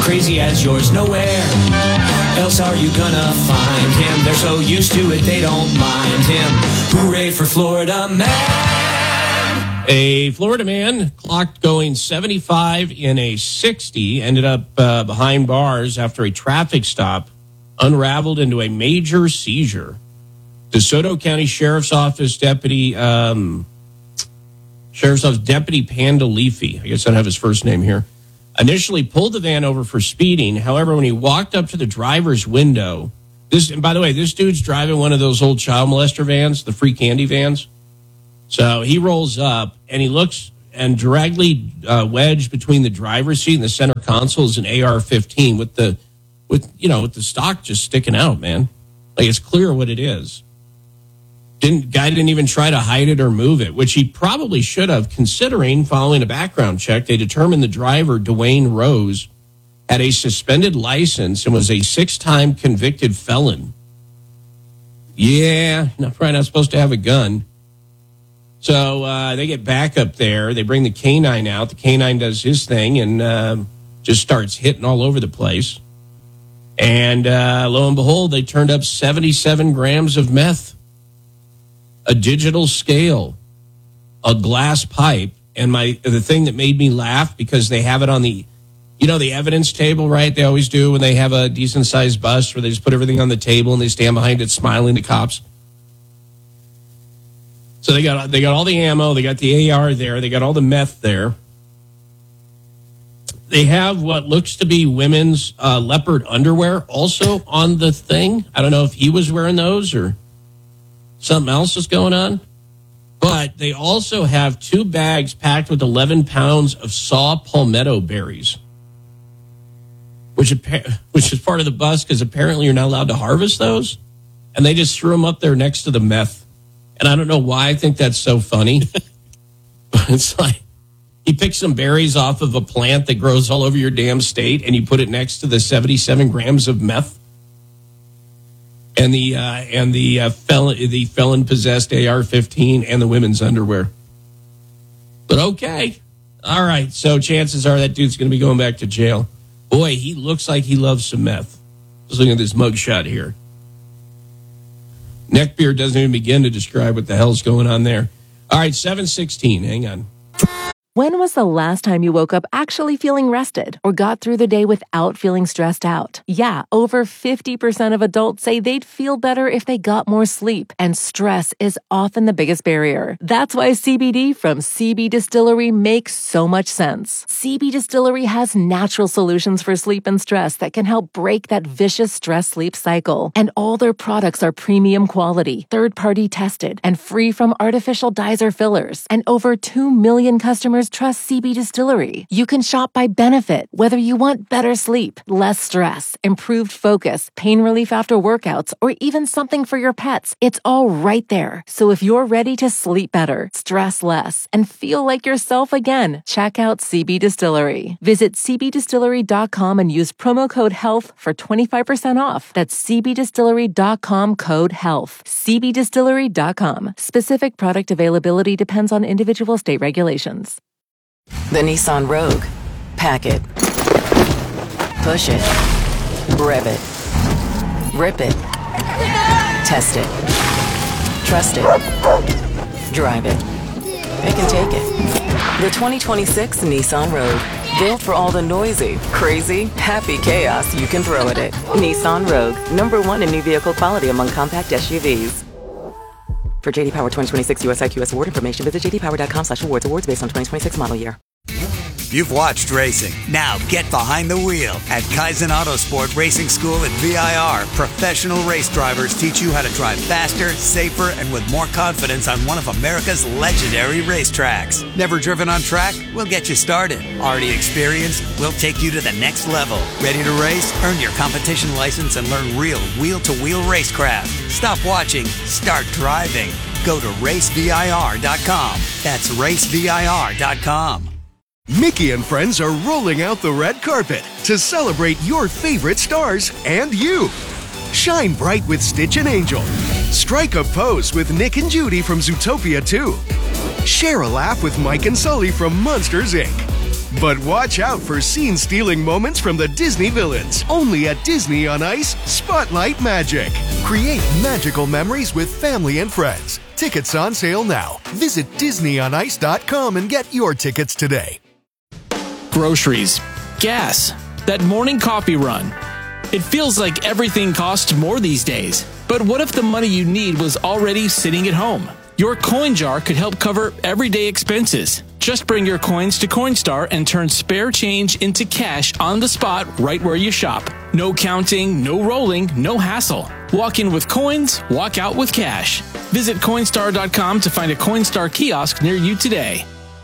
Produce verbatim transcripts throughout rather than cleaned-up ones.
crazy as yours. Nowhere else are you gonna find him. They're so used to it, they don't mind him. Hooray for Florida Man. A Florida man clocked going seventy-five in a sixty, ended up uh, behind bars after a traffic stop unraveled into a major seizure. DeSoto County Sheriff's Office Deputy, um, Sheriff's Office Deputy Pandalefi, I guess I don't have his first name here, initially pulled the van over for speeding. However, when he walked up to the driver's window, this, and by the way, this dude's driving one of those old child molester vans, the free candy vans. So he rolls up and he looks, and directly uh, wedged between the driver's seat and the center console is an A R fifteen with the, with you know, with the stock just sticking out, man. Like, it's clear what it is. Didn't guy didn't even try to hide it or move it, which he probably should have, considering following a background check, they determined the driver, Dwayne Rose, had a suspended license and was a six-time convicted felon. Yeah, not, probably not supposed to have a gun. So uh, they get back up there. They bring the canine out. The canine does his thing and uh, just starts hitting all over the place. And uh, lo and behold, they turned up seventy-seven grams of meth, a digital scale, a glass pipe. And my the thing that made me laugh, because they have it on the, you know, the evidence table, right? They always do when they have a decent-sized bust where they just put everything on the table and they stand behind it smiling at cops. So they got they got all the ammo, they got the A R there, they got all the meth there. They have what looks to be women's uh, leopard underwear also on the thing. I don't know if he was wearing those or something else is going on. But they also have two bags packed with eleven pounds of saw palmetto berries, which which is part of the bust because apparently you're not allowed to harvest those. And they just threw them up there next to the meth. And I don't know why I think that's so funny. But it's like, you pick some berries off of a plant that grows all over your damn state and you put it next to the seventy-seven grams of meth and the uh, and the uh, felon the felon possessed A R fifteen and the women's underwear. But okay. All right. So chances are that dude's going to be going back to jail. Boy, he looks like he loves some meth. Just looking at this mugshot here. Neckbeard doesn't even begin to describe what the hell's going on there. All right, seven sixteen. Hang on. When was the last time you woke up actually feeling rested or got through the day without feeling stressed out? Yeah, over fifty percent of adults say they'd feel better if they got more sleep, and stress is often the biggest barrier. That's why C B D from C B Distillery makes so much sense. C B Distillery has natural solutions for sleep and stress that can help break that vicious stress-sleep cycle. And all their products are premium quality, third-party tested, and free from artificial dyes or fillers. And over two million customers trust C B Distillery. You can shop by benefit, whether you want better sleep, less stress, improved focus, pain relief after workouts, or even something for your pets. It's all right there. So if you're ready to sleep better, stress less, and feel like yourself again, check out C B Distillery. Visit c b distillery dot com and use promo code HEALTH for twenty-five percent off. That's c b distillery dot com code HEALTH. c b distillery dot com. Specific product availability depends on individual state regulations. The Nissan Rogue. Pack it. Push it. Rev it. Rip it. Test it. Trust it. Drive it. It can take it. The twenty twenty-six Nissan Rogue. Built for all the noisy, crazy, happy chaos you can throw at it. Nissan Rogue. Number one in new vehicle quality among compact S U Vs. For J D Power twenty twenty-six U S I Q S award information, visit j d power dot com slash awards. Awards based on twenty twenty-six model year. You've watched racing. Now get behind the wheel. At Kaizen Autosport Racing School at V I R, professional race drivers teach you how to drive faster, safer, and with more confidence on one of America's legendary racetracks. Never driven on track? We'll get you started. Already experienced? We'll take you to the next level. Ready to race? Earn your competition license and learn real wheel-to-wheel racecraft. Stop watching. Start driving. Go to race v i r dot com. That's race v i r dot com. Mickey and friends are rolling out the red carpet to celebrate your favorite stars and you. Shine bright with Stitch and Angel. Strike a pose with Nick and Judy from Zootopia two. Share a laugh with Mike and Sully from Monsters, Incorporated. But watch out for scene-stealing moments from the Disney villains. Only at Disney on Ice Spotlight Magic. Create magical memories with family and friends. Tickets on sale now. Visit disney on ice dot com and get your tickets today. Groceries, gas, that morning coffee run. It feels like everything costs more these days. But what if the money you need was already sitting at home? Your coin jar could help cover everyday expenses. Just bring your coins to Coinstar and turn spare change into cash on the spot right where you shop. No counting, no rolling, no hassle. Walk in with coins, walk out with cash. Visit Coinstar dot com to find a Coinstar kiosk near you today.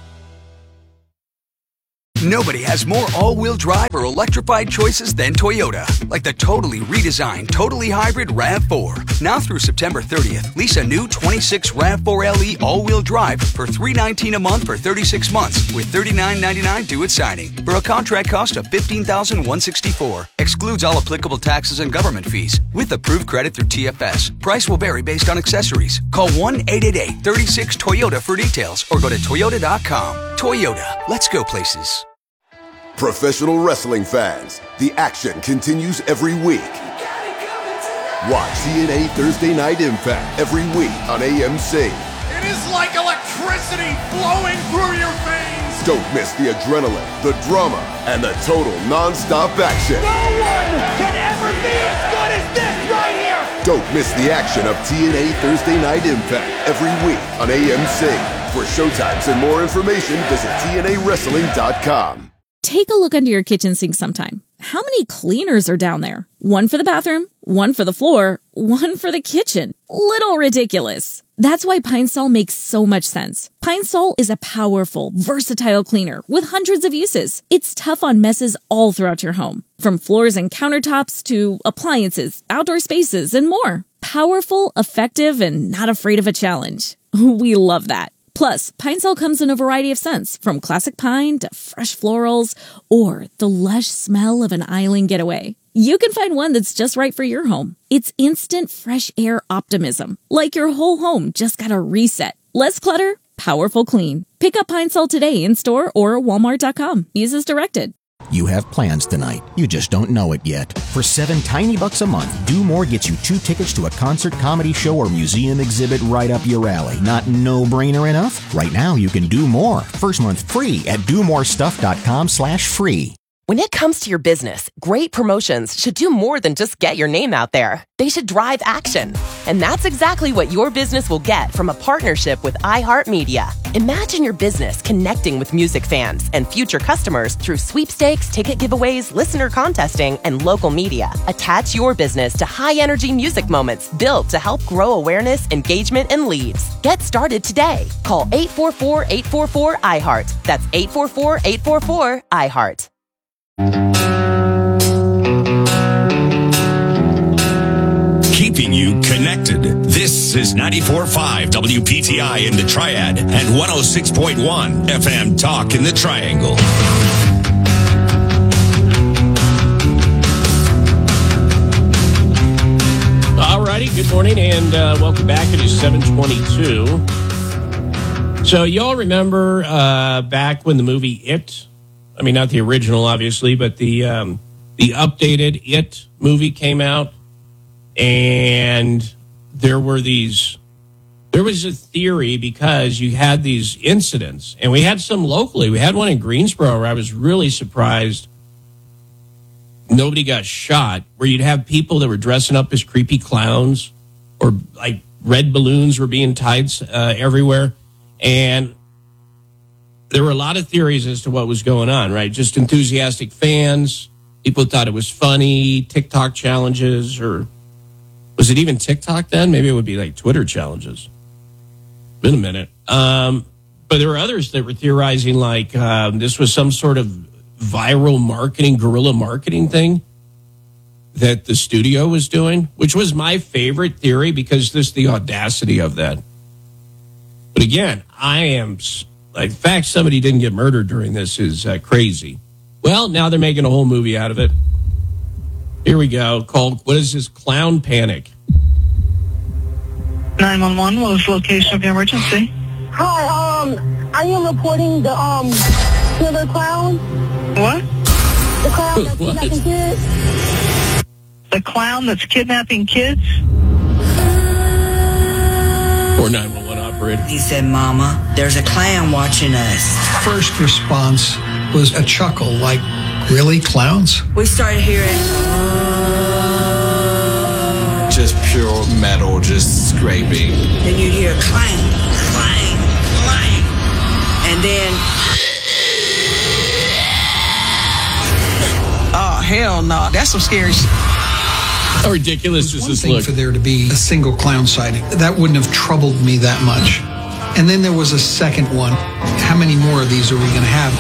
Nobody has more all-wheel drive or electrified choices than Toyota. Like the totally redesigned, totally hybrid RAV four. Now through September thirtieth, lease a new twenty-six RAV four L E all-wheel drive for three hundred nineteen dollars a month for thirty-six months with thirty-nine ninety-nine due at signing for a contract cost of fifteen thousand one hundred sixty-four dollars. Excludes all applicable taxes and government fees with approved credit through T F S. Price will vary based on accessories. Call one eight eight eight, three six, Toyota for details or go to toyota dot com. Toyota, let's go places. Professional wrestling fans, the action continues every week. Watch T N A Thursday Night Impact every week on A M C. It is like electricity flowing through your veins. Don't miss the adrenaline, the drama, and the total non-stop action. No one can ever be as good as this right here. Don't miss the action of T N A Thursday Night Impact every week on A M C. For showtimes and more information, visit T N A wrestling dot com. Take a look under your kitchen sink sometime. How many cleaners are down there? One for the bathroom, one for the floor, one for the kitchen. Little ridiculous. That's why Pine Sol makes so much sense. Pine Sol is a powerful, versatile cleaner with hundreds of uses. It's tough on messes all throughout your home, from floors and countertops to appliances, outdoor spaces, and more. Powerful, effective, and not afraid of a challenge. We love that. Plus, Pine Sol comes in a variety of scents, from classic pine to fresh florals, or the lush smell of an island getaway. You can find one that's just right for your home. It's instant fresh air optimism, like your whole home just got a reset. Less clutter, powerful clean. Pick up Pine Sol today in store or walmart dot com. Use as directed. You have plans tonight. You just don't know it yet. For seven tiny bucks a month, Do More gets you two tickets to a concert, comedy show, or museum exhibit right up your alley. Not no-brainer enough? Right now, you can do more. First month free at do more stuff dot com slash free. When it comes to your business, great promotions should do more than just get your name out there. They should drive action. And that's exactly what your business will get from a partnership with iHeartMedia. Imagine your business connecting with music fans and future customers through sweepstakes, ticket giveaways, listener contesting, and local media. Attach your business to high-energy music moments built to help grow awareness, engagement, and leads. Get started today. Call eight four four, eight four four, I heart. That's eight four four, eight four four, I heart. Keeping you connected. This is ninety-four point five W P T I in the Triad and one oh six point one F M Talk in the Triangle. All righty, good morning and uh, welcome back. It is seven twenty-two. So y'all remember uh, back when the movie It, I mean, not the original, obviously, but the um, the updated It movie came out, and there were these, there was a theory because you had these incidents, and we had some locally. We had one in Greensboro where I was really surprised nobody got shot, where you'd have people that were dressing up as creepy clowns, or like red balloons were being tied uh, everywhere, and there were a lot of theories as to what was going on, right? Just enthusiastic fans. People thought it was funny. TikTok challenges, or was it even TikTok then? Maybe it would be like Twitter challenges. Been a minute. Um, but there were others that were theorizing like um, this was some sort of viral marketing, guerrilla marketing thing that the studio was doing, which was my favorite theory because there's the audacity of that. But again, I am... Like, the fact somebody didn't get murdered during this is uh, crazy. Well, now they're making a whole movie out of it. Here we go, called, what is this, Clown Panic. nine one one, what was the location of the emergency? Hi, um, I am reporting the, um, Killer clown? What? The clown that's What? kidnapping kids? The clown that's kidnapping kids? Or nine one one operator. He said, Mama, there's a clown watching us. First response was a chuckle, like, really, clowns? We started hearing... Just pure metal, just scraping. Then you hear clang, clang, clang. And then... Oh, hell no. That's some scary shit. How ridiculous does this Thing look? for there to be a single clown sighting. That wouldn't have troubled me that much. And then there was a second one. How many more of these are we going to have?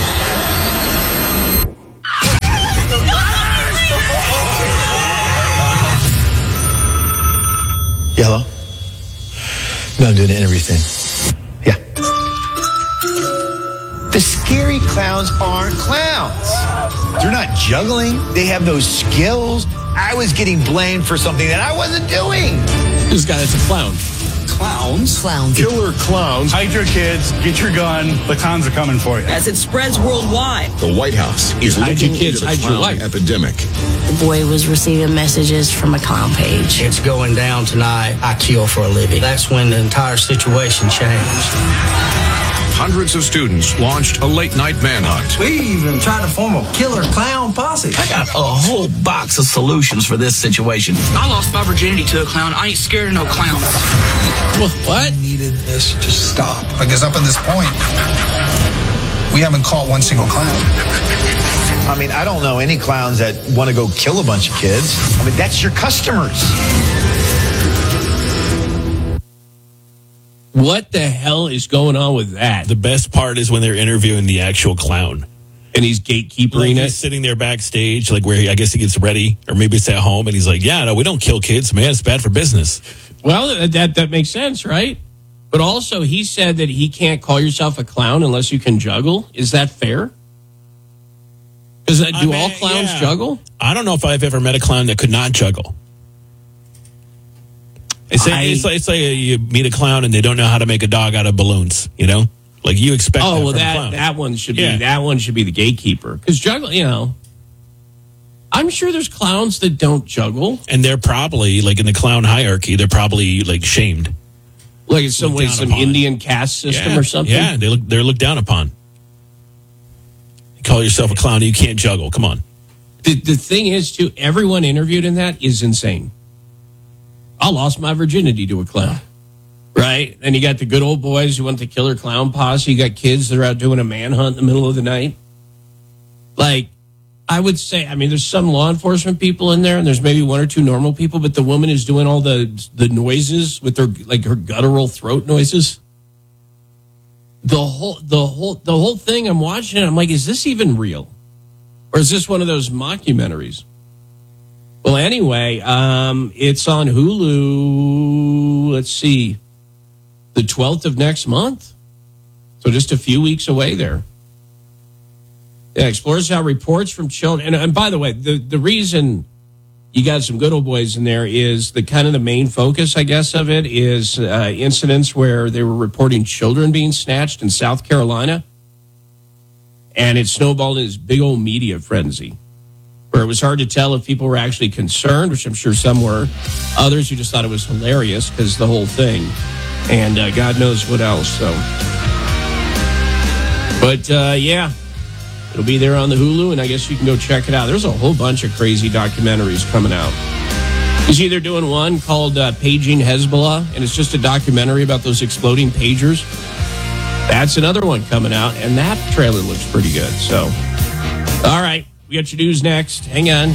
Yellow? No, I'm doing everything. Yeah. The scary clowns aren't clowns. They're not juggling. They have no skills. I was getting blamed for something that I wasn't doing. This guy is a clown. Clowns? Clowns. Killer clowns. Hide your kids, get your gun, the clowns are coming for you. As it spreads worldwide. The White House is Hide looking your kids, into the hide your clown life. epidemic. The boy was receiving messages from a clown page. It's going down tonight. I kill for a living. That's when the entire situation changed. Hundreds of students launched a late-night manhunt. We even tried to form a killer clown posse. I got a whole box of solutions for this situation. I lost my virginity to a clown. I ain't scared of no clowns. What? I needed this to stop. Because up to this point, we haven't caught one single clown. I mean, I don't know any clowns that want to go kill a bunch of kids. I mean, that's your customers. What the hell is going on with that? The best part is when they're interviewing the actual clown. And he's gatekeepering like it. He's sitting there backstage, like where he, I guess he gets ready, or maybe it's at home, and he's like, yeah, no, we don't kill kids, man. It's bad for business. Well, that that makes sense, right? But also, he said that he can't call yourself a clown unless you can juggle. Is that fair? Is that, do I mean, all clowns yeah. juggle? I don't know if I've ever met a clown that could not juggle. It's like, I- it's like, it's like you meet a clown and they don't know how to make a dog out of balloons, you know? Like you expect that Oh, well, from a that, clown. that one should be Yeah. that one should be the gatekeeper. Because juggle, you know, I'm sure there's clowns that don't juggle. And they're probably, like in the clown hierarchy, they're probably like shamed. Like in some Looked way, down some upon. Indian caste system Yeah. or something. Yeah, they look, they're looked down upon. You call yourself a clown and you can't juggle. Come on. The, the thing is, too, everyone interviewed in that is insane. I lost my virginity to a clown, right? And you got the good old boys who want the killer clown posse. You got kids that are out doing a manhunt in the middle of the night. Like, I would say, I mean, there's some law enforcement people in there, and there's maybe one or two normal people, but the woman is doing all the the noises with her, like her guttural throat noises. The whole, the whole, the whole thing. I'm watching it. I'm like, is this even real, or is this one of those mockumentaries? Well, anyway, um, it's on Hulu. Let's see, the twelfth of next month. So just a few weeks away there. Yeah, explores how reports from children. And, and by the way, the, the reason you got some good old boys in there is the kind of the main focus, I guess, of it is uh, incidents where they were reporting children being snatched in South Carolina. And it snowballed in this big old media frenzy where it was hard to tell if people were actually concerned, which I'm sure some were. Others who just thought it was hilarious because the whole thing. And uh, God knows what else. So, But, uh, yeah. It'll be there on the Hulu, and I guess you can go check it out. There's a whole bunch of crazy documentaries coming out. You see, they're doing one called uh, Paging Hezbollah, and it's just a documentary about those exploding pagers. That's another one coming out, and that trailer looks pretty good. So, all right, we got your news next. Hang on.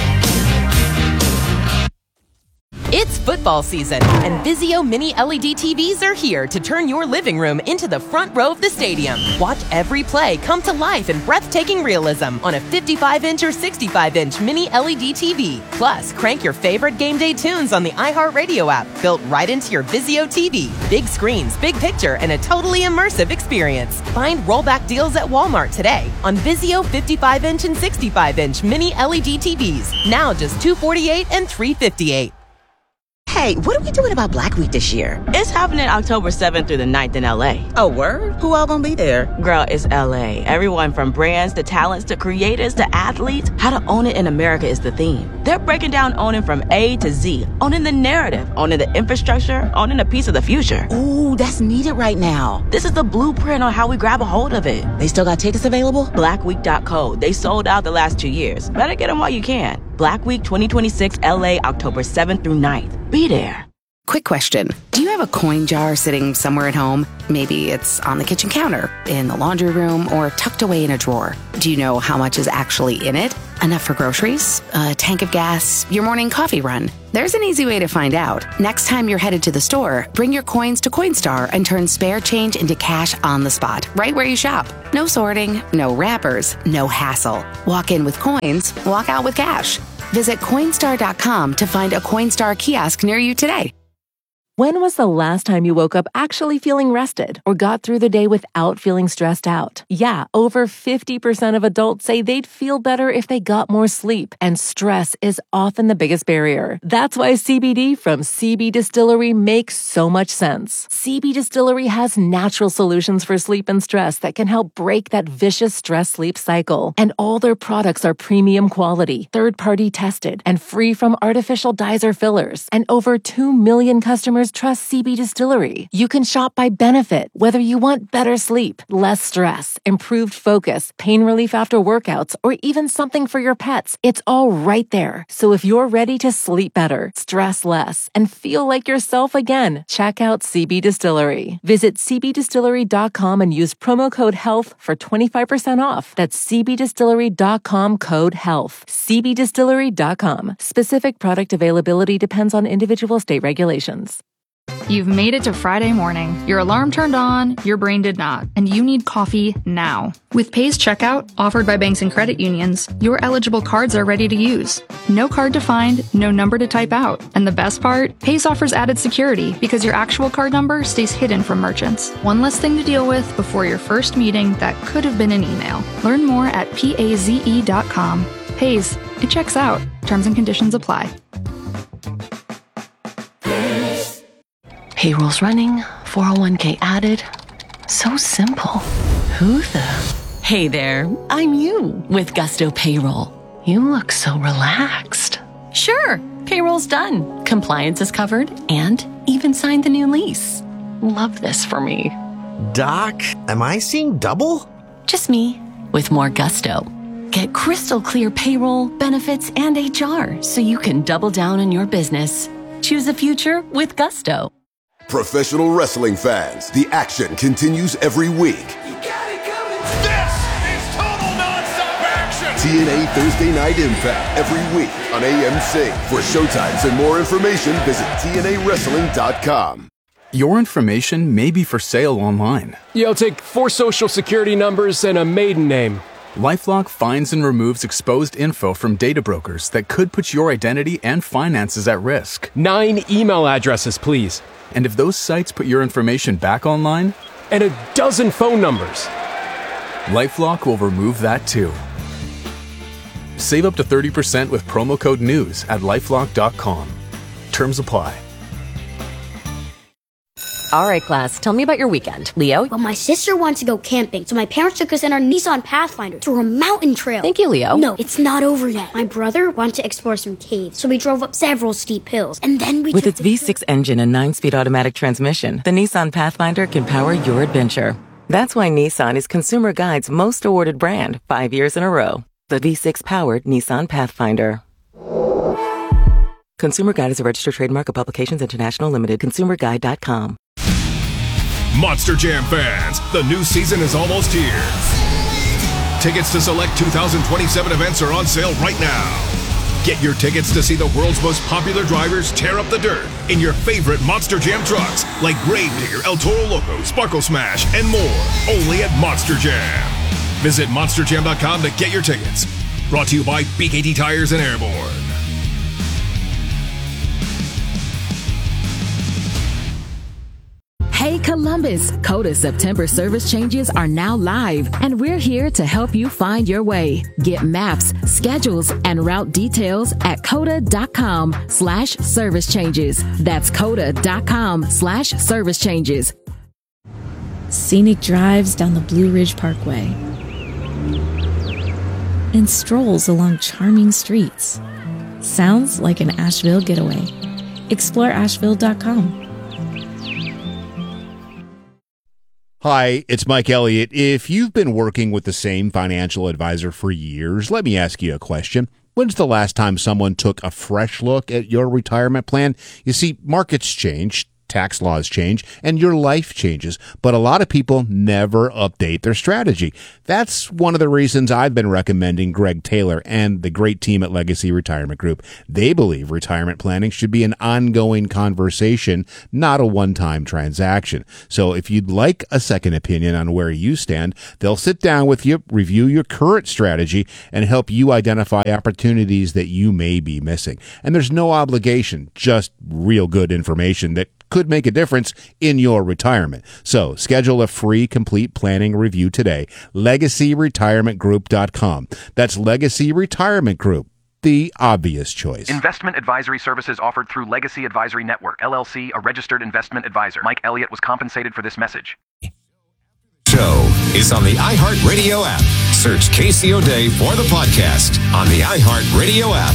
It's football season, and Vizio Mini L E D T Vs are here to turn your living room into the front row of the stadium. Watch every play come to life in breathtaking realism on a fifty-five inch or sixty-five inch Mini L E D T V. Plus, crank your favorite game day tunes on the iHeartRadio app, built right into your Vizio T V. Big screens, big picture, and a totally immersive experience. Find rollback deals at Walmart today on Vizio fifty-five inch and sixty-five inch Mini L E D T Vs. Now just two hundred forty-eight dollars and three hundred fifty-eight dollars. Hey, what are we doing about Black Week this year? It's happening October seventh through the ninth in L A. Oh, word? Who all gonna be there? Girl, it's L A. Everyone from brands to talents to creators to athletes. How to own it in America is the theme. They're breaking down owning from A to Z. Owning the narrative, owning the infrastructure, owning a piece of the future. Ooh, that's needed right now. This is the blueprint on how we grab a hold of it. They still got tickets available? black week dot co. They sold out the last two years. Better get them while you can. Black Week twenty twenty-six L A, October seventh through ninth. Be there. Quick question. Do you have a coin jar sitting somewhere at home? Maybe it's on the kitchen counter, in the laundry room, or tucked away in a drawer. Do you know how much is actually in it? Enough for groceries? A tank of gas? Your morning coffee run? There's an easy way to find out. Next time you're headed to the store, bring your coins to Coinstar and turn spare change into cash on the spot, right where you shop. No sorting, no wrappers, no hassle. Walk in with coins, walk out with cash. Visit Coinstar dot com to find a Coinstar kiosk near you today. When was the last time you woke up actually feeling rested or got through the day without feeling stressed out? Yeah, over fifty percent of adults say they'd feel better if they got more sleep, and stress is often the biggest barrier. That's why C B D from C B Distillery makes so much sense. C B Distillery has natural solutions for sleep and stress that can help break that vicious stress-sleep cycle. And all their products are premium quality, third-party tested, and free from artificial dyes or fillers. And over two million customers trust C B Distillery. You can shop by benefit, whether you want better sleep, less stress, improved focus, pain relief after workouts, or even something for your pets. It's all right there. So if you're ready to sleep better, stress less, and feel like yourself again, check out C B Distillery. Visit C B distillery dot com and use promo code HEALTH for twenty-five percent off. That's C B distillery dot com code HEALTH. C B distillery dot com. Specific product availability depends on individual state regulations. You've made it to Friday morning. Your alarm turned on, your brain did not, and you need coffee now. With Pay's checkout, offered by banks and credit unions, your eligible cards are ready to use. No card to find, no number to type out. And the best part? Pay's offers added security because your actual card number stays hidden from merchants. One less thing to deal with before your first meeting that could have been an email. Learn more at paze dot com. Pay's, it checks out. Terms and conditions apply. Payroll's running, four oh one k added. So simple. Who the? Hey there, I'm you with Gusto Payroll. You look so relaxed. Sure, payroll's done. Compliance is covered and even signed the new lease. Love this for me. Doc, am I seeing double? Just me with more gusto. Get crystal clear payroll, benefits, and H R so you can double down on your business. Choose a future with Gusto. Professional wrestling fans, the action continues every week. This is total nonstop action. T N A Thursday Night Impact every week on A M C. For showtimes and more information, visit T N A wrestling dot com. Your information may be for sale online. Yeah, I'll take four social security numbers and a maiden name. LifeLock finds and removes exposed info from data brokers that could put your identity and finances at risk. Nine email addresses, please. And if those sites put your information back online? And a dozen phone numbers. LifeLock will remove that too. Save up to thirty percent with promo code NEWS at lifelock dot com. Terms apply. All right, class, tell me about your weekend. Leo? Well, my sister wanted to go camping, so my parents took us in our Nissan Pathfinder to a mountain trail. Thank you, Leo. No, it's not over yet. My brother wanted to explore some caves, so we drove up several steep hills, and then we With took its V six engine and nine-speed automatic transmission, the Nissan Pathfinder can power your adventure. That's why Nissan is Consumer Guide's most awarded brand five years in a row. The V six-powered Nissan Pathfinder. Consumer Guide is a registered trademark of Publications International Limited. consumer guide dot com. Monster Jam fans, the new season is almost here. Tickets to select two thousand twenty-seven events are on sale right now. Get your tickets to see the world's most popular drivers tear up the dirt in your favorite Monster Jam trucks like Gravedigger, El Toro Loco, Sparkle Smash, and more. Only at Monster Jam. Visit monster jam dot com to get your tickets. Brought to you by B K T Tires and Airborne. Hey Columbus, Coda September service changes are now live, and we're here to help you find your way. Get maps, schedules, and route details at coda.com slash service changes. That's coda.com slash service changes. Scenic drives down the Blue Ridge Parkway and strolls along charming streets. Sounds like an Asheville getaway. Explore asheville dot com. Hi, it's Mike Elliott. If you've been working with the same financial advisor for years, let me ask you a question. When's the last time someone took a fresh look at your retirement plan? You see, markets change, tax laws change, and your life changes, but a lot of people never update their strategy. That's one of the reasons I've been recommending Greg Taylor and the great team at Legacy Retirement Group. They believe retirement planning should be an ongoing conversation, not a one-time transaction. So if you'd like a second opinion on where you stand, they'll sit down with you, review your current strategy, and help you identify opportunities that you may be missing. And there's no obligation, just real good information that could make a difference in your retirement. So schedule a free complete planning review today. legacy retirement group dot com. That's Legacy Retirement Group, the obvious choice. Investment advisory services offered through Legacy Advisory Network, L L C, a registered investment advisor. Mike Elliott was compensated for this message. Show is on the iHeartRadio app. Search Casey O'Day for the podcast on the iHeartRadio app.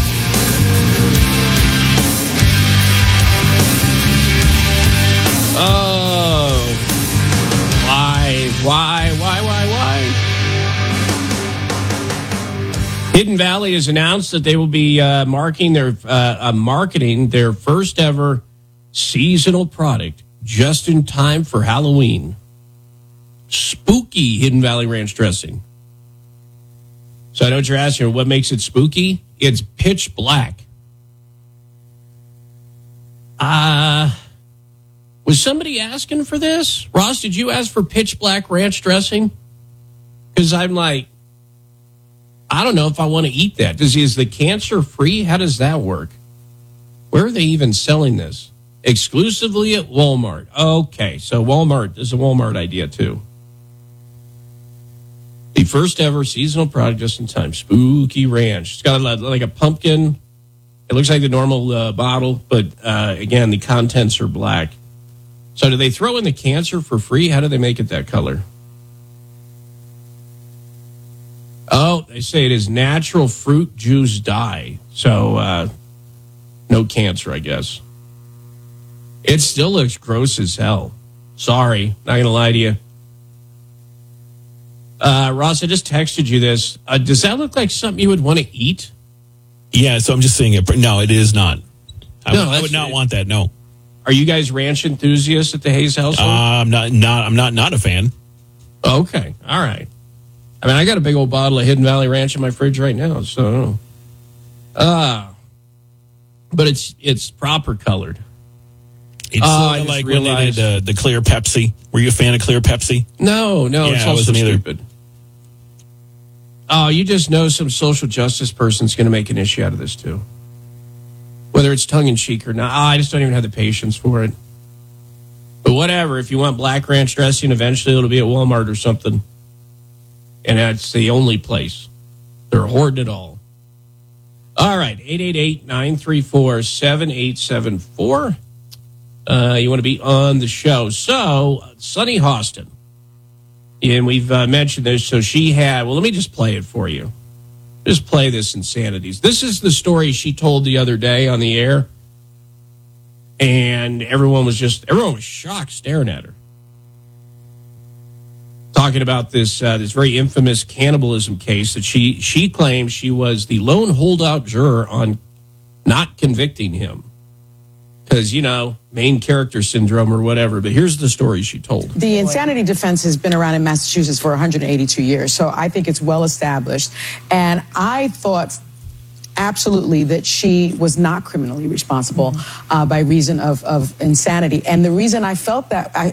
Oh, why, why, why, why, why? Hidden Valley has announced that they will be uh, marking their uh, uh, marketing their first ever seasonal product just in time for Halloween. Spooky Hidden Valley Ranch dressing. So I know what you're asking, what makes it spooky? It's pitch black. Ah. Uh, Was somebody asking for this? Ross, did you ask for pitch black ranch dressing? Because I'm like, I don't know if I want to eat that. Does, is the cancer free? How does that work? Where are they even selling this? Exclusively at Walmart. Okay, so Walmart is a Walmart idea too. The first ever seasonal product just in time. Spooky Ranch. It's got like a pumpkin. It looks like the normal uh, bottle, but uh, again, the contents are black. So do they throw in the cancer for free? How do they make it that color? Oh, they say it is natural fruit juice dye. So uh, no cancer, I guess. It still looks gross as hell. Sorry, not going to lie to you. Uh, Ross, I just texted you this. Uh, does that look like something you would want to eat? Yeah, so I'm just saying it. No, it is not. I, no, would, I would not want that, no. Are you guys ranch enthusiasts at the Hayes household? Uh, I'm not, not, I'm not, not a fan. Okay, all right. I mean, I got a big old bottle of Hidden Valley Ranch in my fridge right now, so. Uh, but it's it's proper colored. It's oh, sort of like when they did uh, the clear Pepsi. Were you a fan of clear Pepsi? No, no, yeah, it's also stupid. Oh, you just know some social justice person's going to make an issue out of this, too. Whether it's tongue-in-cheek or not. Oh, I just don't even have the patience for it. But whatever. If you want black ranch dressing, eventually it'll be at Walmart or something. And that's the only place. They're hoarding it all. All right. eight eight eight, nine three four, seven eight seven four. Uh, you want to be on the show. So, Sunny Hostin. And we've uh, mentioned this. So she had, well, let me just play it for you. Just play this insanities. This is the story she told the other day on the air. And everyone was just, everyone was shocked staring at her. Talking about this uh, this very infamous cannibalism case that she, she claims she was the lone holdout juror on not convicting him. Because, you know, main character syndrome or whatever. But here's the story she told. The insanity defense has been around in Massachusetts for one hundred eighty-two years. So I think it's well established. And I thought absolutely that she was not criminally responsible uh, by reason of, of insanity. And the reason I felt that, I, I,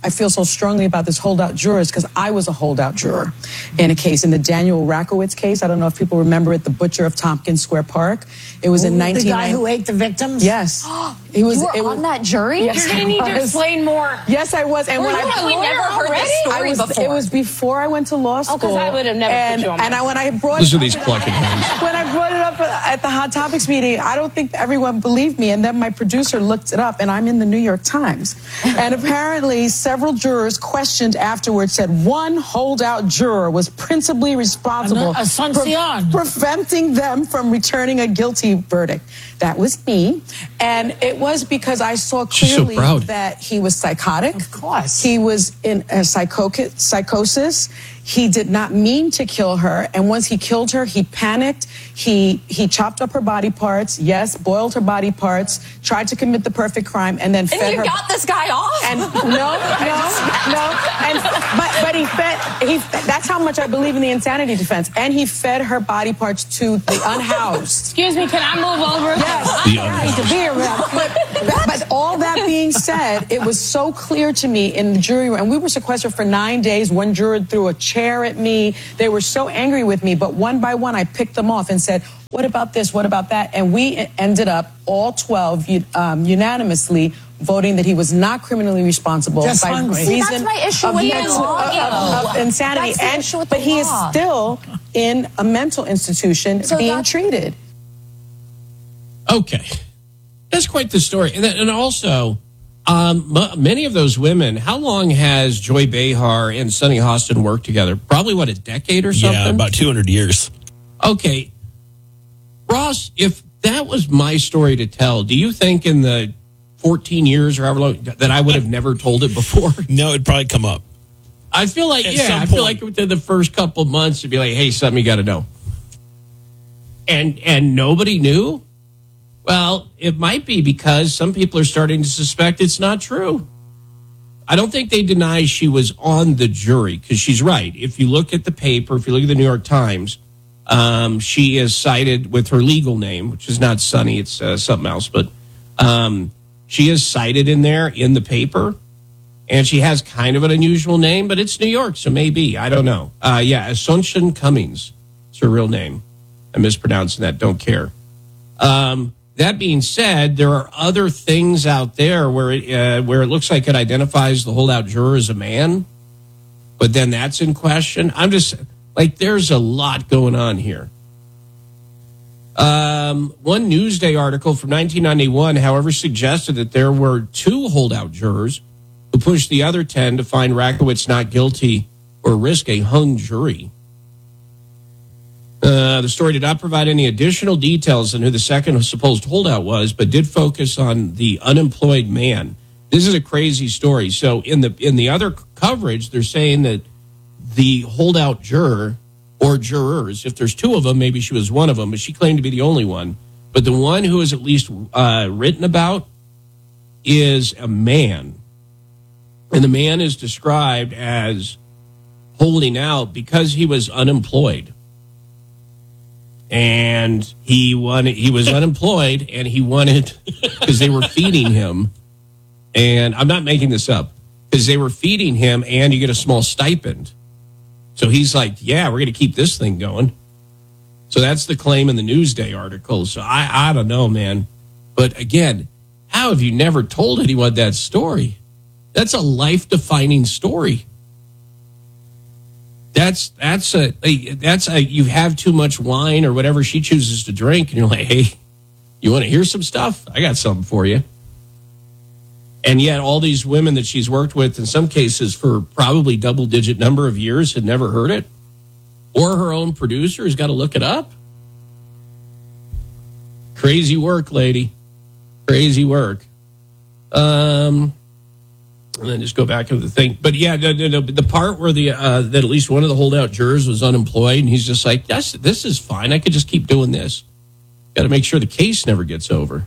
I feel so strongly about this holdout jurors because I was a holdout juror in a case, in the Daniel Rakowitz case. I don't know if people remember it, the butcher of Tompkins Square Park. It was Ooh, in nineteen ninety. The guy who ate the victims? Yes. He was, you were it on was, that jury? Yes, You're going to need to explain more. Yes, I was. And Were when you I, a lawyer never heard already? this story I was, before. It was before I went to law school. Oh, because I would have never and, put you on And my- I, when I brought Those are these plucking hands. when I brought it up at the Hot Topics meeting, I don't think everyone believed me. And then my producer looked it up, and I'm in the New York Times. And apparently, several jurors questioned afterwards said one holdout juror was principally responsible An- Asuncion. for preventing them from returning a guilty verdict. That was me. And it was because I saw She's so clearly proud. that he was psychotic. Of course. He was in a psycho- psychosis. He did not mean to kill her. And once he killed her, he panicked. He he chopped up her body parts. Yes, boiled her body parts. Tried to commit the perfect crime, and then And fed you her. got this guy off? And no, no, no. And but but he fed. He that's how much I believe in the insanity defense. And he fed her body parts to the unhoused. Excuse me, can I move over? Yes. I need to be around. But, but all that being said, it was so clear to me in the jury room, and we were sequestered for nine days. One juror threw a chair at me. They were so angry with me, but one by one, I picked them off and said, what about this? What about that? And we ended up, all twelve, um, unanimously voting that he was not criminally responsible Just by hungry. reason See, that's my issue of, with the mental- law. of- of insanity. That's the And- issue with but the he is law. still in a mental institution So being that's- treated. Okay. That's quite the story. And, then, and also, um, m- many of those women, how long has Joy Behar and Sonny Hostin worked together? Probably, what, a decade or something? Yeah, about two hundred years. Okay. Ross, if that was my story to tell, do you think in the fourteen years or however long that I would have never told it before? No, it'd probably come up. I feel like, At yeah, some I feel point. like within the first couple of months, it'd be like, hey, something you got to know. And and nobody knew? Well, it might be because some people are starting to suspect it's not true. I don't think they deny she was on the jury because she's right. If you look at the paper, if you look at the New York Times, um, she is cited with her legal name, which is not Sonny, it's uh, something else. But um, she is cited in there in the paper. And she has kind of an unusual name, but it's New York, so maybe. I don't know. Uh, yeah, Asuncion Cummings. It's her real name. I'm mispronouncing that. Don't care. Um, that being said, there are other things out there where it, uh, where it looks like it identifies the holdout juror as a man, but then that's in question. I'm just like, there's a lot going on here. Um, one Newsday article from nineteen ninety-one, however, suggested that there were two holdout jurors who pushed the other ten to find Rakowitz not guilty or risk a hung jury. Uh, the story did not provide any additional details on who the second supposed holdout was, but did focus on the unemployed man. This is a crazy story. So in the in the other coverage, they're saying that the holdout juror or jurors, if there's two of them, maybe she was one of them, but she claimed to be the only one. But the one who is at least uh, written about is a man. And the man is described as holding out because he was unemployed. And he wanted, he was unemployed and he wanted, because they were feeding him. And I'm not making this up, because they were feeding him and you get a small stipend. So he's like, yeah, we're going to keep this thing going. So that's the claim in the Newsday article. So I, I don't know, man. But again, how have you never told anyone that story? That's a life-defining story. That's that's a that's a you have too much wine or whatever she chooses to drink, and you're like, hey, you want to hear some stuff? I got something for you. And yet, all these women that she's worked with, in some cases for probably double-digit number of years, had never heard it, or her own producer has got to look it up. Crazy work, lady. Crazy work. Um. And then just go back to the thing. But yeah, the, the, the part where the uh, that at least one of the holdout jurors was unemployed, and he's just like, "That's this is fine. I could just keep doing this. Got to make sure the case never gets over."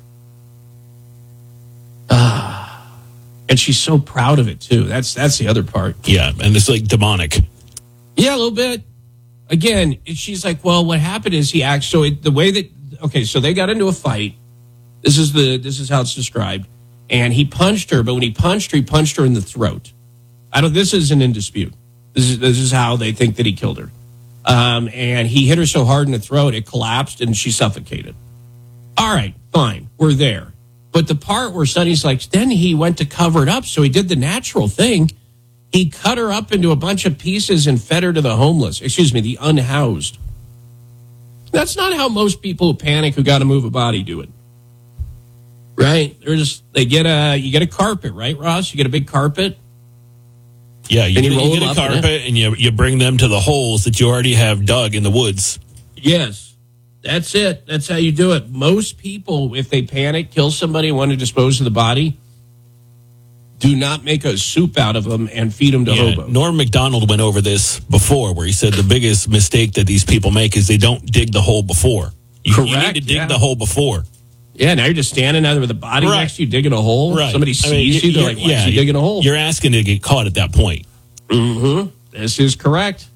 Ah, and she's so proud of it too. That's that's the other part. Yeah, and it's like demonic. Yeah, a little bit. Again, she's like, "Well, what happened is he acts so it, the way that okay, so they got into a fight. This is the this is how it's described." And he punched her, but when he punched her, he punched her in the throat. I don't. This isn't in dispute. This is this is how they think that he killed her. Um, and he hit her so hard in the throat it collapsed and she suffocated. All right, fine, we're there. But the part where Sonny's like, then he went to cover it up, so he did the natural thing. He cut her up into a bunch of pieces and fed her to the homeless. Excuse me, the unhoused. That's not how most people who panic who got to move a body do it. Right? They're just, they get a, you get a carpet, right, Ross? You get a big carpet. Yeah, you, you, you roll get a carpet and you you bring them to the holes that you already have dug in the woods. Yes, that's it. That's how you do it. Most people, if they panic, kill somebody, want to dispose of the body, do not make a soup out of them and feed them to Yeah, hobos. Norm Macdonald went over this before, where he said the biggest mistake that these people make is they don't dig the hole before. You, Correct, you need to dig yeah. the hole before. Yeah, now you're just standing there with a body Right. next to you digging a hole. Right. Somebody I sees mean, you, they're you're- like, why yeah, is he digging a hole? You're asking to get caught at that point. Mm-hmm. This is correct.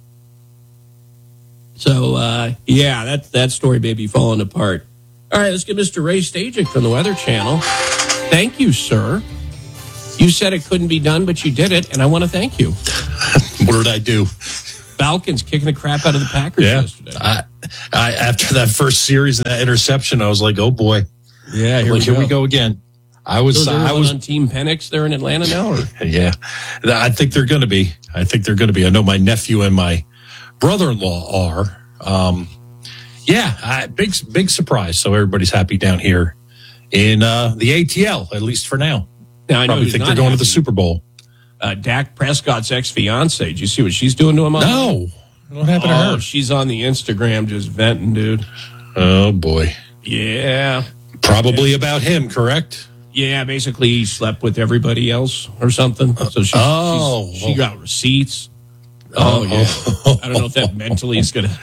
So, uh, yeah, that, that story may be falling apart. All right, let's get Mister Ray Stajic from the Weather Channel. Thank you, sir. You said it couldn't be done, but you did it, and I want to thank you. What did I do? Falcons kicking the crap out of the Packers Yeah. yesterday. I, I, after that first series and that interception, I was like, oh, boy. Yeah, here, like, we, here go. we go again. I was, So is I everyone was on Team Penix there in Atlanta now? Or? Yeah, I think they're going to be. I think they're going to be. I know my nephew and my brother-in-law are. Um, yeah, I, big big surprise. So everybody's happy down here in uh, the A T L, at least for now. Now, I know Probably who's think not they're going happy. to the Super Bowl. Uh, Dak Prescott's ex-fiance. Did you see what she's doing to him? On No. What happened oh, to her? She's on the Instagram just venting, dude. Oh, boy. Yeah. Probably yeah. about him, correct? Yeah, basically he slept with everybody else or something. So she, oh. she's, she got receipts. Oh, Oh. yeah. I don't know if that mentally is going to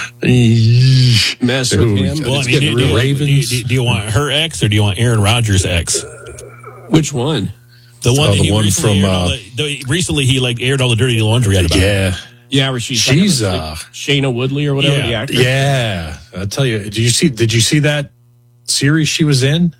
mess Dude, with him. Well, I It's mean, getting do, real do, Ravens. do, do you want her ex or do you want Aaron Rodgers' ex? Which one? The one, Oh, that the he one recently from, aired all uh, the, the, recently he like aired all the dirty laundry out about. Yeah. Yeah, where she's She's, like, uh, Shayna Woodley or whatever, yeah. the actor. Yeah. I'll tell you. Did you see, did you see that series she was in?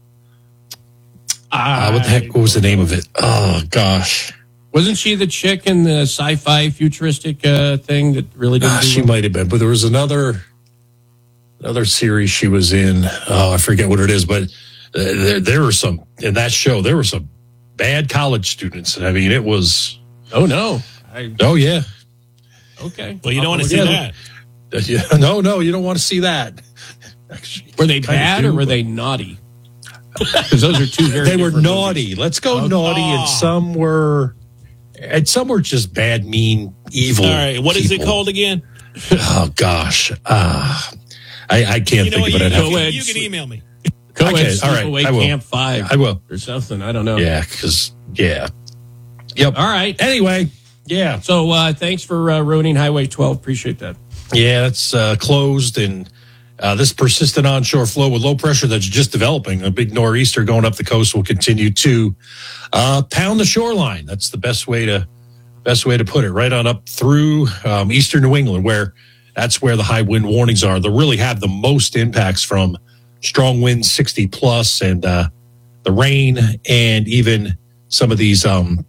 Uh, what the heck? What was the name of it? Oh, gosh. Wasn't she the chick in the sci-fi futuristic uh, thing that really didn't Ah, do she well? might have been, but there was another another series she was in. Oh, I forget what it is, but uh, there there were some in that show. There were some bad college students. I mean, it was. Oh no! I, Oh yeah. okay. Well, you don't want to see Yeah. that. Yeah. No, no, you don't want to see that. Actually, Were they kind of bad do, or were but- they naughty? Because those are two very. They were different naughty. movies. Let's go Oh, naughty, oh. and some were, and some were just bad, mean, evil. All right, what is it people. called again? Oh gosh, uh, I I can't You know think what? of it. You, I'd have you, to- can, you can email me. Co-ed Okay, all right, Sleepaway I will. Camp Five. I will. or something. I don't know. Yeah, because yeah, yep. All right. Anyway, yeah, So uh, thanks for uh, ruining Highway twelve. Appreciate that. yeah, it's uh, closed, and uh, this persistent onshore flow with low pressure that's just developing, a big nor'easter going up the coast, will continue to uh, pound the shoreline. That's the best way to best way to put it. Right on up through um, eastern New England, where that's where the high wind warnings are. They'll really have the most impacts from strong winds, sixty plus, and uh, the rain, and even some of these um,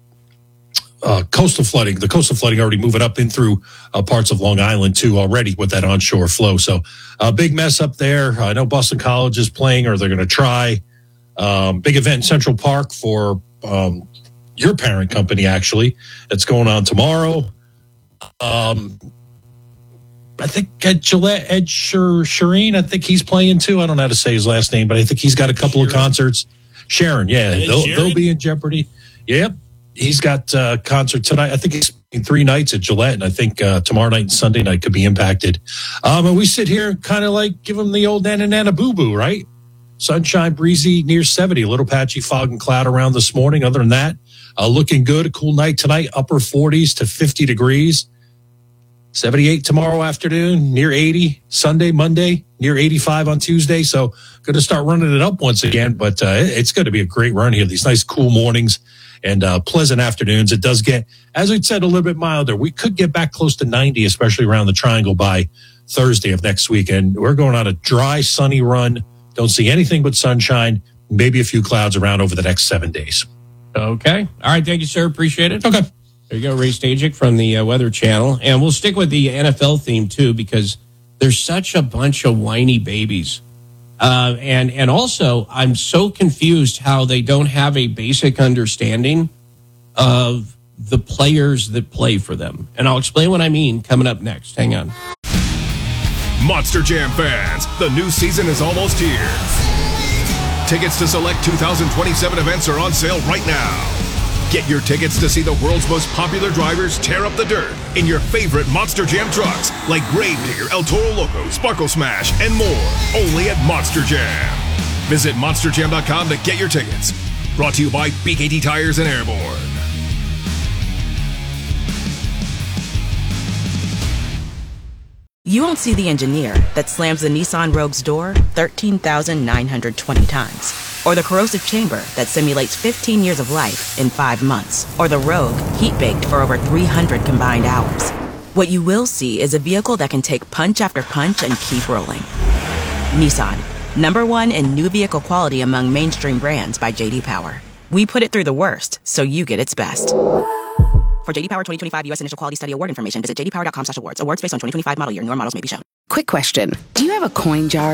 uh, coastal flooding. The coastal flooding already moving up in through uh, parts of Long Island too already with that onshore flow. So a uh, big mess up there. I know Boston College is playing, or they're going to try. Um, big event in Central Park for um, your parent company, actually. That's going on tomorrow. Um, I think Ed Gillette, Ed Sher, Shireen, I think he's playing too. I don't know how to say his last name, but I think he's got a couple Sharon. of concerts. Sharon, yeah, Ed they'll, Sheeran? they'll be in jeopardy. Yep. He's got a uh, concert tonight. I think he's in three nights at Gillette, and I think uh, tomorrow night and Sunday night could be impacted. Um, and we sit here and kind of like give him the old nana nana boo boo, right? Sunshine, breezy, near seventy. A little patchy fog and cloud around this morning. Other than that, uh, looking good. A cool night tonight, upper forties to fifty degrees. seventy-eight tomorrow afternoon, near eighty. Sunday, Monday, near eighty-five on Tuesday. So going to start running it up once again, but uh, it's going to be a great run here. These nice cool mornings and uh, pleasant afternoons. It does get, as we said, a little bit milder. We could get back close to ninety, especially around the triangle by Thursday of next week. And we're going on a dry, sunny run. Don't see anything but sunshine, maybe a few clouds around over the next seven days. Okay. All right. Thank you, sir. Appreciate it. Okay. There you go, Ray Stajic from the uh, Weather Channel. And we'll stick with the N F L theme, too, because there's such a bunch of whiny babies. Uh, and, and also, I'm so confused how they don't have a basic understanding of the players that play for them. And I'll explain what I mean coming up next. Hang on. Monster Jam fans, the new season is almost here. Tickets to select two thousand twenty-seven events are on sale right now. Get your tickets to see the world's most popular drivers tear up the dirt in your favorite Monster Jam trucks like Gravedigger, El Toro Loco, Sparkle Smash, and more. Only at Monster Jam. Visit monster jam dot com to get your tickets. Brought to you by B K T Tires and Airborne. You won't see the engineer that slams the Nissan Rogue's door thirteen thousand nine hundred twenty times. Or the corrosive chamber that simulates fifteen years of life in five months. Or the Rogue heat-baked for over three hundred combined hours. What you will see is a vehicle that can take punch after punch and keep rolling. Nissan, number one in new vehicle quality among mainstream brands by J D Power. We put it through the worst, so you get its best. For J D Power twenty twenty-five U S Initial Quality Study Award information, visit j d power dot com slash awards. Awards based on twenty twenty-five model year. Newer models may be shown. Quick question. Do you have a coin jar